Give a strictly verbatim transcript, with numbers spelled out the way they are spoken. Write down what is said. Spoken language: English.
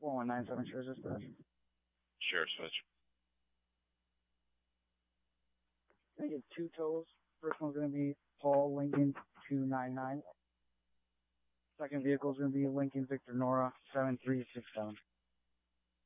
four one nine seven, sure, dispatch. Sure, switch. I get two tows. First one's going to be Paul Lincoln two nine nine. Second vehicle is going to be Lincoln Victor Nora seven three six seven.